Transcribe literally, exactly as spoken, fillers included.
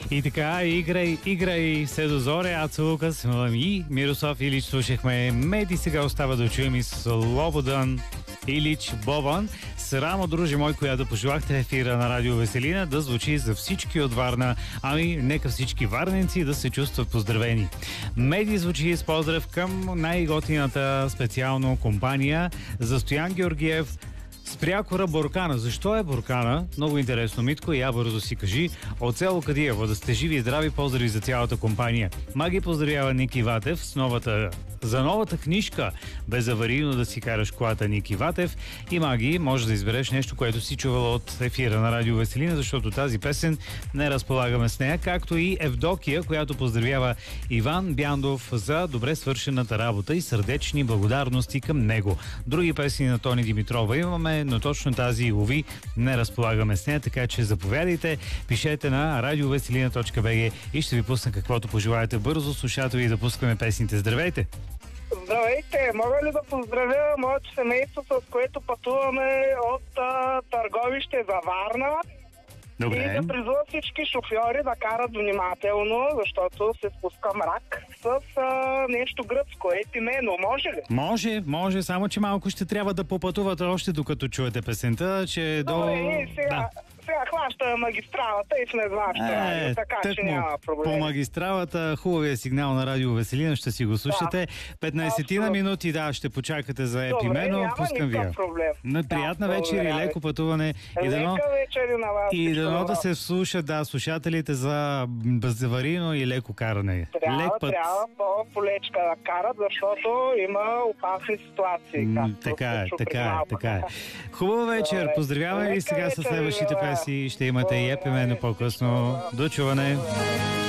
И така, играй, играй, се дозоре, Ацо Лукас и Мирослав Илич слушахме. Меди сега остава да чуем и Слободан Илич Бобан. Срамо, друже мой, която пожелахте ефира на Радио Веселина да звучи за всички от Варна, ами нека всички варненци да се чувстват поздравени. Меди звучи с поздрав към най-готината специално компания за Стоян Георгиев, Спрякора Буркана. Защо е Буркана? Много интересно, Митко, я бързо си кажи. От село Кадиево, да сте живи и здрави, поздрави за цялата компания. Маги поздравява Ники Ватев с новата, за новата книжка Безаварийно да си караш колата, Ники Ватев. И Маги, може да избереш нещо, което си чувала от ефира на Радио Веселина, защото тази песен не разполагаме с нея, както и Евдокия, която поздравява Иван Бяндов за добре свършената работа и сърдечни благодарности към него. Други песни на Тони Димитрова имаме, но точно тази, уви, не разполагаме с нея, така че заповядайте, пишете на радиовеселина точка би джи и ще ви пусна каквото пожелаете. Бързо, слушатели, да пускаме песните. Здравейте! Здравейте! Мога ли да поздравя моето семейство, с което пътуваме от а, Търговище за Варна? Добре. И да призова всички шофьори да карат внимателно, защото се спуска мрак с а, нещо гръцко, епимено. Може ли? Може, може, само че малко ще трябва да попътувате още докато чуете песента, че до... Добре, сега, да. сега хваща магистралата и сме зваща, Е, така че тъкмо, няма проблем. по магистралата, хубавия сигнал на Радио Веселина, ще си го слушате. петнайсет на минути, да, ще почакате за Епимено. Добре, пускам ви. Проблем. На приятна да, вечер и леко пътуване. И дано, Лека вечер и на вас. и дано да се слушат, да, слушателите за безаварийно и леко каране. Трябва, Лек път. трябва по-полечка да карат, защото има опасни ситуации. М, така е, така е, така е. Хубава вечер, поздравяваме ви сега с следващите песни. Ще имате и Епимено по-късно. До чуване!